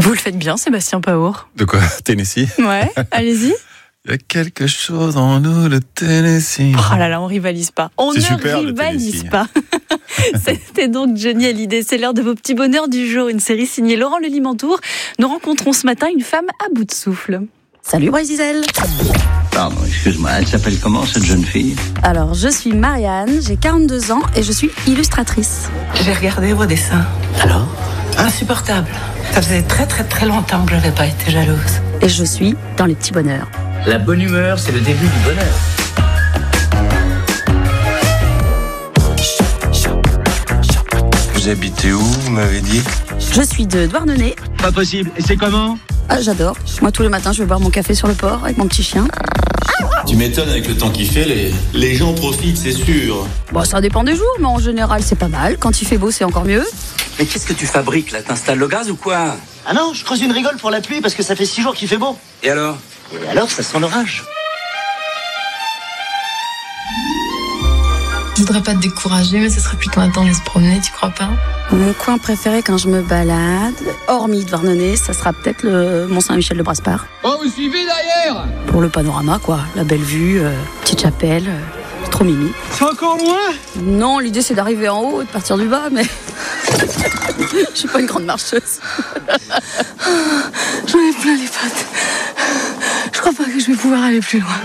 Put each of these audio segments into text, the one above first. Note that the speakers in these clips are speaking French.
Vous le faites bien, Sébastien Paour. De quoi? Tennessee? Ouais, allez-y. Il y a quelque chose en nous, le Tennessee. Oh là là, on rivalise pas. On C'est ne super, rivalise pas. C'était donc Johnny Hallyday. C'est l'heure de vos petits bonheurs du jour. Une série signée Laurent Le Limantour. Nous rencontrons ce matin une femme à bout de souffle. Salut Brésil. Pardon, excuse-moi, elle s'appelle comment cette jeune fille? Alors, je suis Marianne, j'ai 42 ans et je suis illustratrice. J'ai regardé vos dessins. Alors? Insupportable. Ça faisait très très très longtemps que je n'avais pas été jalouse. Et je suis dans les petits bonheurs. La bonne humeur, c'est le début du bonheur. Vous habitez où, vous m'avez dit? Je suis de Douarnenez. Pas possible. Et c'est comment? Ah, j'adore. Moi, tous les matins, je vais boire mon café sur le port avec mon petit chien. Tu m'étonnes, avec le temps qu'il fait, les gens profitent, c'est sûr. Bon, ça dépend des jours, mais en général, c'est pas mal. Quand il fait beau, c'est encore mieux. Mais qu'est-ce que tu fabriques là? T'installes le gaz ou quoi? Ah non, je creuse une rigole pour la pluie parce que ça fait 6 jours qu'il fait beau. Et alors? Et alors, ça sent l'orage. Je voudrais pas te décourager, mais ce serait plutôt un temps de se promener, tu crois pas? Mon coin préféré quand je me balade, hormis Douarnenez, ça sera peut-être le Mont-Saint-Michel de Brasparts. Oh, vous suivez derrière? Pour le panorama, quoi. La belle vue, petite chapelle, trop mimi. C'est encore loin? Non, l'idée c'est d'arriver en haut et de partir du bas, mais je suis pas une grande marcheuse. J'en ai plein les pattes. Je crois pas que je vais pouvoir aller plus loin.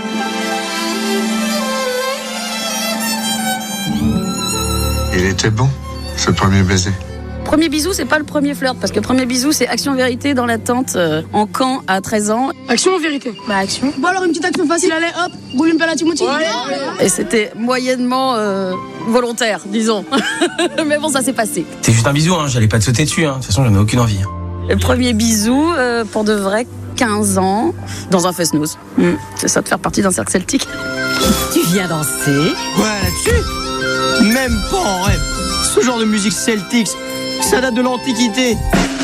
Il était bon, ce premier baiser. Premier bisou, c'est pas le premier flirt, parce que premier bisou, c'est action vérité dans la tente en camp à 13 ans. Action ou vérité? Bah action. Bon alors une petite action facile, allez hop, roule une pelle à Timothy. Et c'était moyennement volontaire, disons. Mais bon, ça s'est passé. C'est juste un bisou, hein. J'allais pas te sauter dessus, hein. De toute façon, j'en ai aucune envie. Le premier bisou, pour de vrai, 15 ans, dans un fest-noz. C'est ça de faire partie d'un cercle celtique. Tu viens danser? Ouais, là-dessus? Même pas en rêve. Ce genre de musique celtique, ça date de l'Antiquité.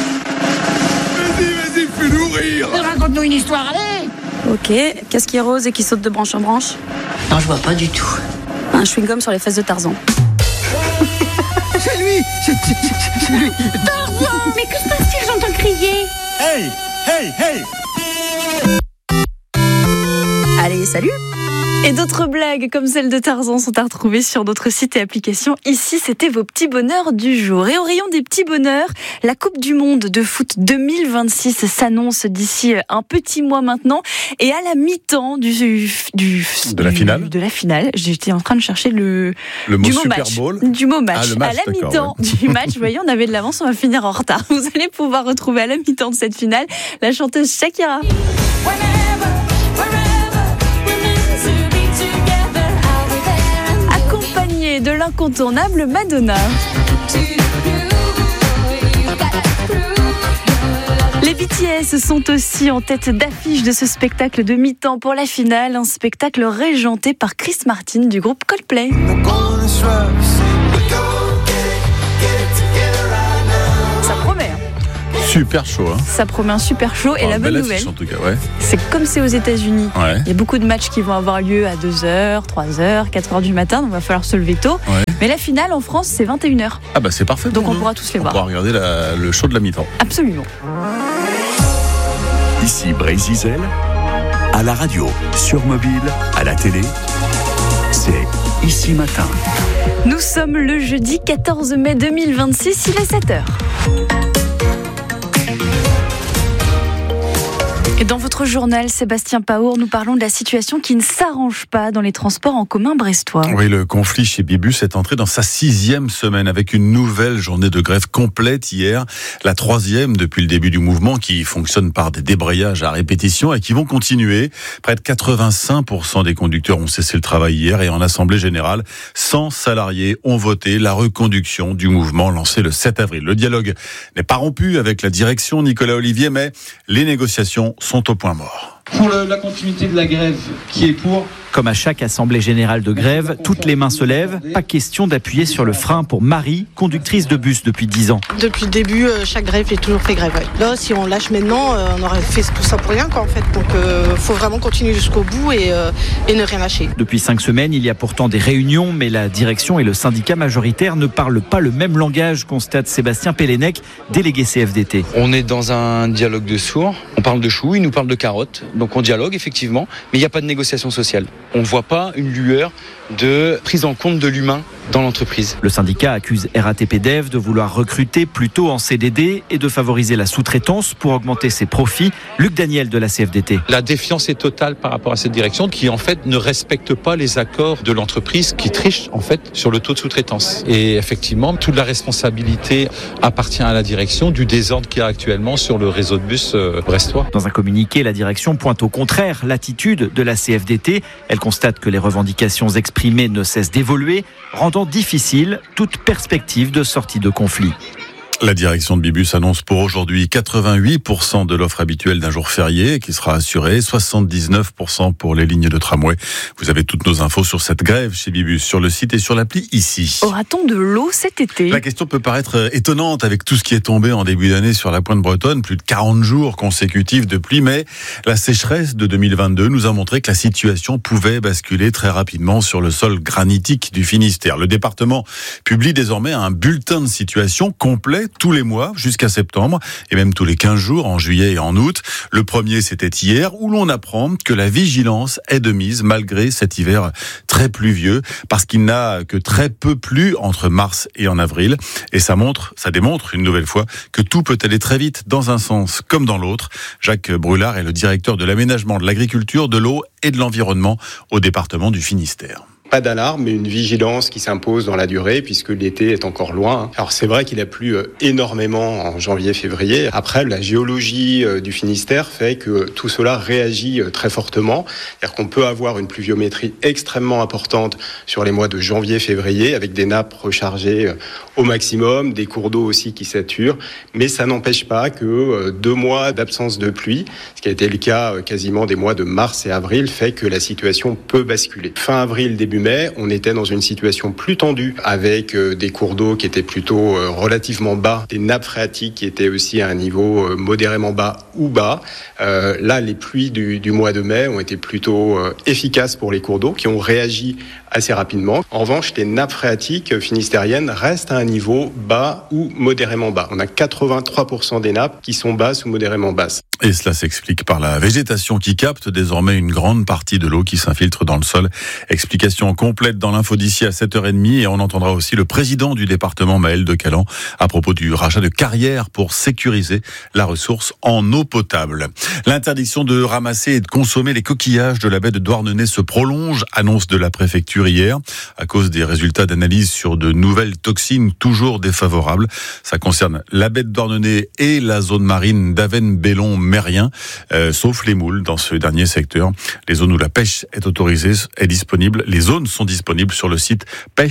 Vas-y, fais-nous rire. Raconte-nous une histoire, allez! Ok, qu'est-ce qui est rose et qui saute de branche en branche? Non, je vois pas du tout. Un chewing-gum sur les fesses de Tarzan. C'est lui! C'est lui! Mais que se passe-t-il? J'entends crier. Hey, hey, hey. Allez, salut! Et d'autres blagues comme celle de Tarzan sont à retrouver sur notre site et application. Ici, c'était vos petits bonheurs du jour. Et au rayon des petits bonheurs, la Coupe du Monde de foot 2026 s'annonce d'ici un petit mois maintenant. Et à la mi-temps De la finale. J'étais en train de chercher le mot du Super match. Bowl. Du mot match. Ah, le match, à la d'accord, mi-temps du match, vous voyez, on avait de l'avance, on va finir en retard. Vous allez pouvoir retrouver à la mi-temps de cette finale la chanteuse Shakira. Accompagnée de l'incontournable Madonna. Les BTS sont aussi en tête d'affiche de ce spectacle de mi-temps pour la finale, un spectacle régenté par Chris Martin du groupe Coldplay. Ça promet. Super chaud, hein. Ça promet un super show. Et la bonne belle nouvelle, affiche, en tout cas, ouais. c'est comme c'est aux États-Unis. Ouais. Il y a beaucoup de matchs qui vont avoir lieu à 2h, 3h, 4h du matin, donc il va falloir se lever tôt. Ouais. Mais la finale en France, c'est 21h. Ah bah c'est parfait. Donc pour on nous. pourra tous les On voir. pourra regarder le show de la mi-temps. Absolument. Ici Brésil, à la radio, sur mobile, à la télé, c'est Ici Matin. Nous sommes le jeudi 14 mai 2026, il est 7h. Et dans votre journal, Sébastien Paour, nous parlons de la situation qui ne s'arrange pas dans les transports en commun brestois. Oui, le conflit chez Bibus est entré dans sa 6e semaine avec une nouvelle journée de grève complète hier. La 3e depuis le début du mouvement qui fonctionne par des débrayages à répétition et qui vont continuer. Près de 85% des conducteurs ont cessé le travail hier et en assemblée générale, 100 salariés ont voté la reconduction du mouvement lancé le 7 avril. Le dialogue n'est pas rompu avec la direction Nicolas Olivier, mais les négociations sont au point mort. Pour la continuité de la grève, qui est pour? Comme à chaque assemblée générale de grève, toutes les mains se lèvent. Pas question d'appuyer sur le frein pour Marie, conductrice de bus depuis 10 ans. Depuis le début, chaque grève, j'ai toujours fait grève. Ouais. Là, si on lâche maintenant, on aurait fait tout ça pour rien, quoi, en fait. Donc, faut vraiment continuer jusqu'au bout et ne rien lâcher. Depuis 5 semaines, il y a pourtant des réunions, mais la direction et le syndicat majoritaire ne parlent pas le même langage, constate Sébastien Pellenec, délégué CFDT. On est dans un dialogue de sourds. On parle de choux, ils nous parlent de carottes. Donc on dialogue effectivement, mais il n'y a pas de négociation sociale. On ne voit pas une lueur de prise en compte de l'humain dans l'entreprise. Le syndicat accuse RATP Dev de vouloir recruter plutôt en CDD et de favoriser la sous-traitance pour augmenter ses profits. Luc Daniel de la CFDT. La défiance est totale par rapport à cette direction qui en fait ne respecte pas les accords de l'entreprise, qui triche en fait sur le taux de sous-traitance. Et effectivement, toute la responsabilité appartient à la direction du désordre qu'il y a actuellement sur le réseau de bus brestois. Dans un communiqué, la direction pointe au contraire l'attitude de la CFDT. Elle constate que les revendications exprimées ne cessent d'évoluer, rendant difficile toute perspective de sortie de conflit. La direction de Bibus annonce pour aujourd'hui 88% de l'offre habituelle d'un jour férié qui sera assurée, 79% pour les lignes de tramway. Vous avez toutes nos infos sur cette grève chez Bibus, sur le site et sur l'appli ici. Aura-t-on de l'eau cet été ? La question peut paraître étonnante avec tout ce qui est tombé en début d'année sur la pointe bretonne, plus de 40 jours consécutifs de pluie, mais la sécheresse de 2022 nous a montré que la situation pouvait basculer très rapidement sur le sol granitique du Finistère. Le département publie désormais un bulletin de situation complet tous les mois jusqu'à septembre et même tous les 15 jours en juillet et en août. Le premier, c'était hier, où l'on apprend que la vigilance est de mise malgré cet hiver très pluvieux parce qu'il n'a que très peu plu entre mars et en avril. Et ça démontre une nouvelle fois que tout peut aller très vite dans un sens comme dans l'autre. Jacques Brulard est le directeur de l'aménagement, de l'agriculture, de l'eau et de l'environnement au département du Finistère. Pas d'alarme, mais une vigilance qui s'impose dans la durée puisque l'été est encore loin. Alors c'est vrai qu'il a plu énormément en janvier-février. Après, la géologie du Finistère fait que tout cela réagit très fortement. C'est-à-dire qu'on peut avoir une pluviométrie extrêmement importante sur les mois de janvier-février avec des nappes rechargées au maximum, des cours d'eau aussi qui saturent. Mais ça n'empêche pas que 2 mois d'absence de pluie, ce qui a été le cas quasiment des mois de mars et avril, fait que la situation peut basculer. Fin avril, début mai, on était dans une situation plus tendue avec des cours d'eau qui étaient plutôt relativement bas, des nappes phréatiques qui étaient aussi à un niveau modérément bas ou bas. Là, les pluies du mois de mai ont été plutôt efficaces pour les cours d'eau qui ont réagi assez rapidement. En revanche, les nappes phréatiques finistériennes restent à un niveau bas ou modérément bas. On a 83% des nappes qui sont basses ou modérément basses. Et cela s'explique par la végétation qui capte désormais une grande partie de l'eau qui s'infiltre dans le sol. Explication complète dans l'info d'ici à 7h30 et on entendra aussi le président du département, Maël de Calan, à propos du rachat de carrières pour sécuriser la ressource en eau potable. L'interdiction de ramasser et de consommer les coquillages de la baie de Douarnenez se prolonge, annonce de la préfecture hier, à cause des résultats d'analyse sur de nouvelles toxines toujours défavorables. Ça concerne la baie de Douarnenez et la zone marine d'Avesnes-Bellon-Mérien, sauf les moules dans ce dernier secteur. Les zones où la pêche est autorisée est disponible. Les zones sont disponibles sur le site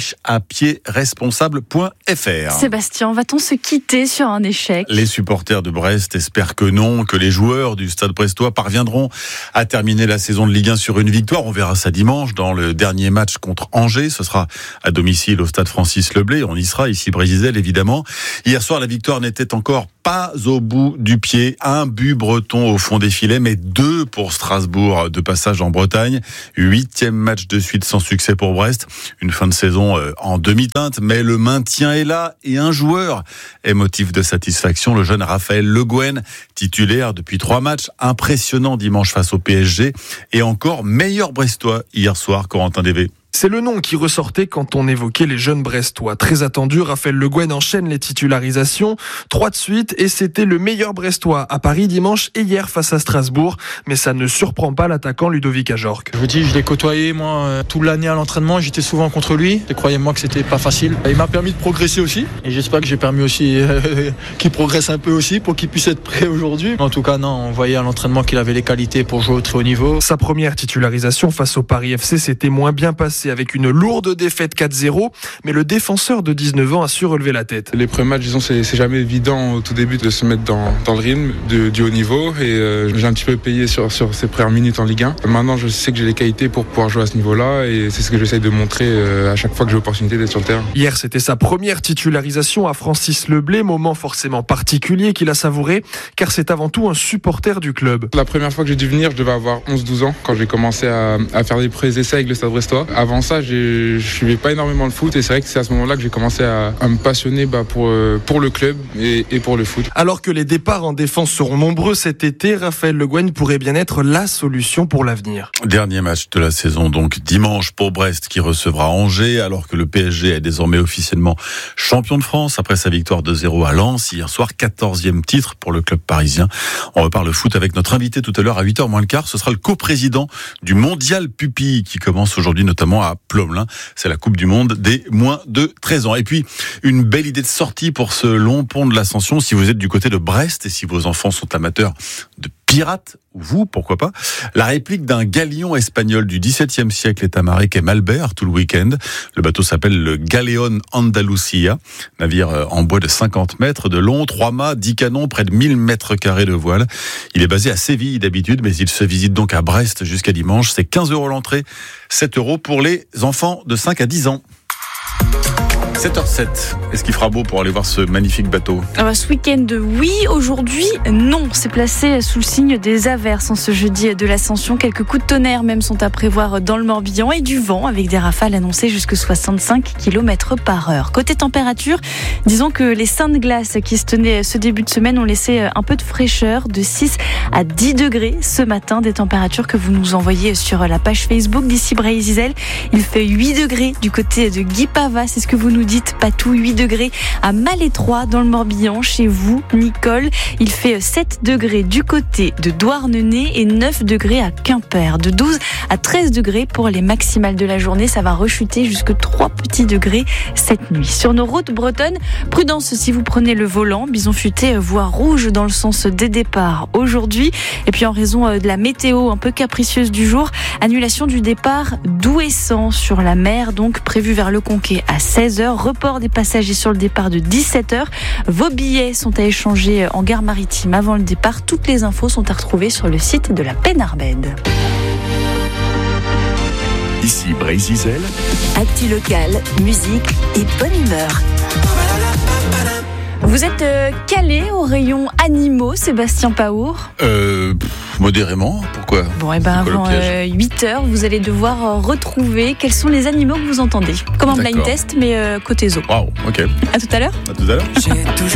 pêcheapieresponsable.fr. Sébastien, va-t-on se quitter sur un échec ? Les supporters de Brest espèrent que non, que les joueurs du Stade brestois parviendront à terminer la saison de Ligue 1 sur une victoire. On verra ça dimanche dans le dernier match contre Angers. Ce sera à domicile au Stade Francis Leblay. On y sera, ici Brésil évidemment. Hier soir, la victoire n'était encore pas au bout du pied. 1 but breton au fond des filets, mais 2 pour Strasbourg de passage en Bretagne. 8e match de suite sans succès pour Brest. Une fin de saison en demi-teinte, mais le maintien est là et un joueur est motif de satisfaction. Le jeune Raphaël Le Guen, titulaire depuis 3 matchs. Impressionnant dimanche face au PSG et encore meilleur brestois hier soir, Corentin Dévé. C'est le nom qui ressortait quand on évoquait les jeunes brestois. Très attendu, Raphaël Le Guen enchaîne les titularisations, 3 de suite, et c'était le meilleur brestois à Paris dimanche et hier face à Strasbourg. Mais ça ne surprend pas l'attaquant Ludovic Ajorc. Je vous dis, je l'ai côtoyé moi toute l'année à l'entraînement, j'étais souvent contre lui. Et croyez-moi que c'était pas facile. Il m'a permis de progresser aussi, et j'espère que j'ai permis aussi qu'il progresse un peu aussi pour qu'il puisse être prêt aujourd'hui. En tout cas, non, on voyait à l'entraînement qu'il avait les qualités pour jouer au très haut niveau. Sa première titularisation face au Paris FC s'était moins bien passée. commencé avec une lourde défaite 4-0, mais le défenseur de 19 ans a su relever la tête. Les premiers matchs, disons, c'est jamais évident au tout début de se mettre dans le rythme du haut niveau et j'ai un petit peu payé sur ces premières minutes en Ligue 1. Maintenant, je sais que j'ai les qualités pour pouvoir jouer à ce niveau-là et c'est ce que j'essaye de montrer à chaque fois que j'ai l'opportunité d'être sur le terrain. Hier, c'était sa première titularisation à Francis Leblé, moment forcément particulier qu'il a savouré, car c'est avant tout un supporter du club. La première fois que j'ai dû venir, je devais avoir 11-12 ans quand j'ai commencé à faire des premiers essais avec le Stade Brestois. Avant ça, je ne suivais pas énormément le foot et c'est vrai que c'est à ce moment-là que j'ai commencé à me passionner pour le club et pour le foot. Alors que les départs en défense seront nombreux cet été, Raphaël Le Guen pourrait bien être la solution pour l'avenir. Dernier match de la saison, donc dimanche pour Brest qui recevra Angers, alors que le PSG est désormais officiellement champion de France après sa victoire 2-0 à Lens hier soir, 14e titre pour le club parisien. On reparle foot avec notre invité tout à l'heure à 8h moins le quart. Ce sera le coprésident du Mondial Pupille qui commence aujourd'hui notamment à Plomelin. C'est la Coupe du Monde des moins de 13 ans. Et puis, une belle idée de sortie pour ce long pont de l'Ascension si vous êtes du côté de Brest et si vos enfants sont amateurs de pirates, ou vous, pourquoi pas. La réplique d'un galion espagnol du XVIIe siècle est amarré quai Malbert tout le week-end. Le bateau s'appelle le Galeón Andalucía, navire en bois de 50 mètres de long, 3 mâts, 10 canons, près de 1000 mètres carrés de voile. Il est basé à Séville d'habitude, mais il se visite donc à Brest jusqu'à dimanche. C'est 15 € l'entrée, 7 € pour les enfants de 5 à 10 ans. 7h07. Est-ce qu'il fera beau pour aller voir ce magnifique bateau ? Ce week-end, oui. Aujourd'hui, non. C'est placé sous le signe des averses en ce jeudi de l'Ascension. Quelques coups de tonnerre même sont à prévoir dans le Morbihan et du vent avec des rafales annoncées jusqu'à 65 km/h. Côté température, disons que les seins de glace qui se tenaient ce début de semaine ont laissé un peu de fraîcheur, de 6 à 10 degrés ce matin. Des températures que vous nous envoyez sur la page Facebook d'ici Brésil. Il fait 8 degrés du côté de Guipava. C'est ce que vous nous dites, Patou. 8 degrés à Malétroit dans le Morbihan. Chez vous, Nicole, il fait 7 degrés du côté de Douarnenez et 9 degrés à Quimper. De 12 à 13 degrés pour les maximales de la journée. Ça va rechuter jusque 3 petits degrés cette nuit. Sur nos routes bretonnes, prudence si vous prenez le volant. Bison futé, voie rouge dans le sens des départs aujourd'hui. Et puis en raison de la météo un peu capricieuse du jour, annulation du départ d'Ouessant sur la mer, donc prévu vers le Conquet à 16h. Report des passagers sur le départ de 17h. Vos billets sont à échanger en gare maritime avant le départ. Toutes les infos sont à retrouver sur le site de la Pénarbède. Ici Brésil. Actu locale, musique et bonne humeur. Vous êtes calé au rayon animaux, Sébastien Paour ? Modérément, pourquoi ? Bon, avant 8h, vous allez devoir retrouver quels sont les animaux que vous entendez. Comme un blind test, mais côté zoo. Waouh, ok. À tout à l'heure. À tout à l'heure.